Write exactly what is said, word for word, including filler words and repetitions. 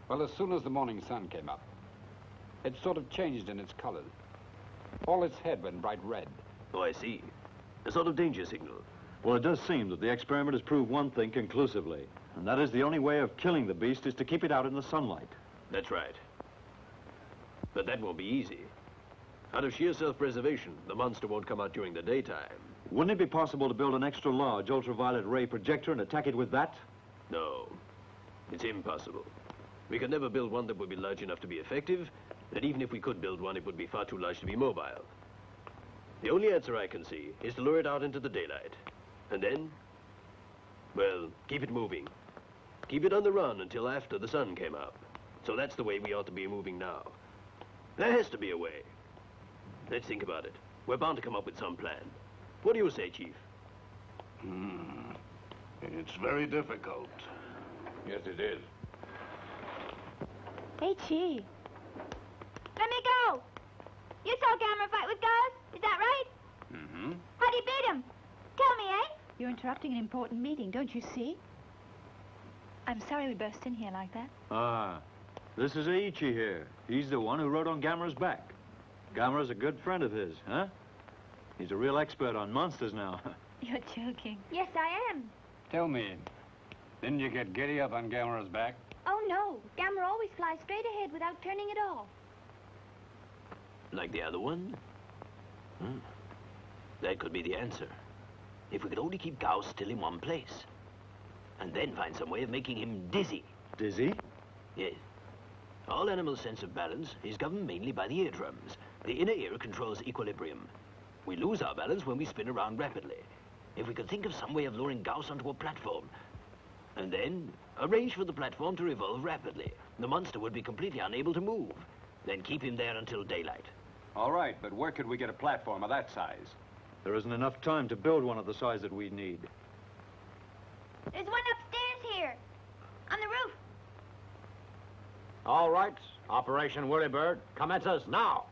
Well, as soon as the morning sun came up, it sort of changed in its colors. All its head went bright red. Oh, I see. A sort of danger signal. Well, it does seem that the experiment has proved one thing conclusively, and that is the only way of killing the beast is to keep it out in the sunlight. That's right. But that won't be easy. Out of sheer self-preservation, the monster won't come out during the daytime. Wouldn't it be possible to build an extra-large ultraviolet ray projector and attack it with that? No. It's impossible. We could never build one that would be large enough to be effective, and even if we could build one, it would be far too large to be mobile. The only answer I can see is to lure it out into the daylight. And then, well, keep it moving. Keep it on the run until after the sun came up. So that's the way we ought to be moving now. There has to be a way. Let's think about it. We're bound to come up with some plan. What do you say, Chief? Hmm. It's very difficult. Yes, it is. Hey, Chief. Let me go! You saw Gamera fight with Ghost, is that right? Mm-hmm. How'd he beat him? Tell me, eh? You're interrupting an important meeting, don't you see? I'm sorry we burst in here like that. Ah, this is Aichi here. He's the one who rode on Gamera's back. Gamera's a good friend of his, huh? He's a real expert on monsters now. You're joking. Yes, I am. Tell me, didn't you get giddy up on Gamera's back? Oh, no. Gamera always flies straight ahead without turning at all. Like the other one? Hmm. That could be the answer. If we could only keep Gauss still in one place. And then find some way of making him dizzy. Dizzy? Yes. All animals' sense of balance is governed mainly by the eardrums. The inner ear controls equilibrium. We lose our balance when we spin around rapidly. If we could think of some way of luring Gauss onto a platform, and then arrange for the platform to revolve rapidly, the monster would be completely unable to move. Then keep him there until daylight. All right, but where could we get a platform of that size? There isn't enough time to build one of the size that we need. There's one upstairs here. On the roof. All right. Operation Whirlybird, commence us now.